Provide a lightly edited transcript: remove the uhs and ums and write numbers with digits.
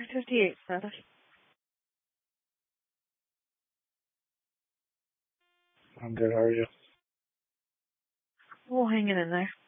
58 status. I'm good. How are you? Well, hanging in there.